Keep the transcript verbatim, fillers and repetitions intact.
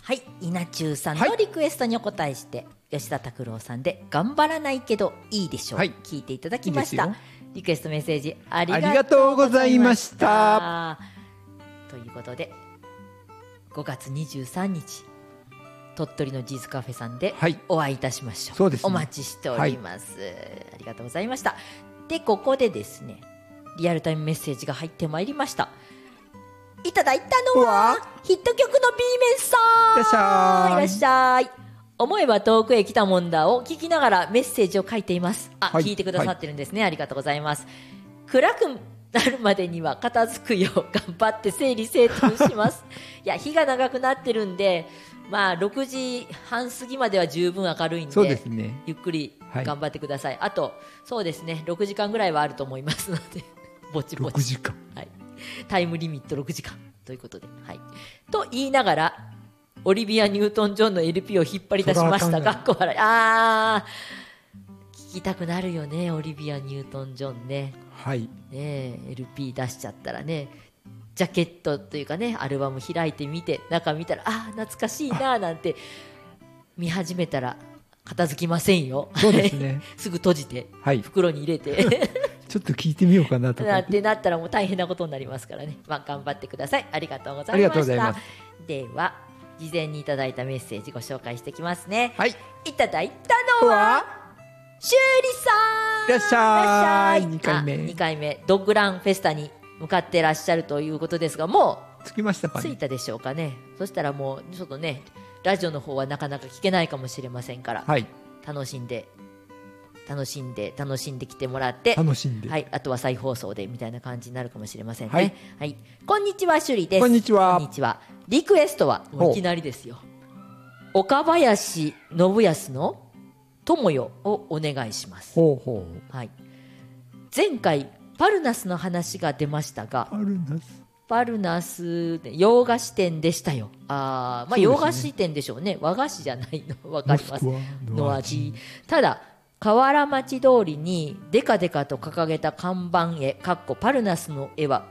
はい、稲中さんのリクエストにお答えして、はい、吉田拓郎さんで頑張らないけどいいでしょう、はい、聞いていただきました。いいリクエストメッセージありがとうございました。ということでごがつにじゅうさんにち鳥取のジーズカフェさんでお会いいたしましょう。そうですね、お待ちしております、はい、ありがとうございました。でここでですねリアルタイムメッセージが入ってまいりました。いただいたのはヒット曲の B 面さん、いらっしゃい、いらっしゃい。思えば遠くへ来たもんだを聞きながらメッセージを書いています。あ、はい、聞いてくださってるんですね、はい、ありがとうございます。暗くなるまでには片付くよう頑張って整理整頓しますいや日が長くなってるんで、まあろくじはん過ぎまでは十分明るいんで、そうですね、ゆっくり頑張ってください、はい、あとそうですねろくじかんぐらいはあると思いますのでぼちぼちろくじかん、はい、タイムリミットろくじかんということで、はい、と言いながらオリビア・ニュートン・ジョンの エルピー を引っ張り出しましたが、かっこ笑い。あー聞きたくなるよね、オリビア・ニュートン・ジョンね。はい。ね エルピー 出しちゃったらね、ジャケットというかね、アルバム開いてみて、中見たら、あー懐かしいなーなんて見始めたら片付きませんよ。そうですね。すぐ閉じて、はい、袋に入れてちょっと聞いてみようかなとかってなったらもう大変なことになりますからね。まあ頑張ってください。ありがとうございました。ありがとうございます。では事前にいただいたメッセージご紹介してきますね。はい。いただいたのは修理さん。いらっしゃい。にかいめ。にかいめドッグランフェスタに向かってらっしゃるということですが、もう着きましたかね。着いたでしょうかね。そしたらもうちょっとねラジオの方はなかなか聞けないかもしれませんから、はい、楽しんで楽しんで楽しんできてもらって楽しんで、はい、あとは再放送でみたいな感じになるかもしれませんね。はい、はい、こんにちはシュリです。こんにちは。こんにちは。リクエストはもういきなりですよ。岡林信康の友よをお願いします。ほうほう、はい、前回パルナスの話が出ましたが、パルナスパルナス洋菓子店でしたよ。あ、まあ、洋菓子店でしょうね。和菓子じゃないの分かりますの味。ただ河原町通りにデカデカと掲げた看板絵かっこパルナスの絵は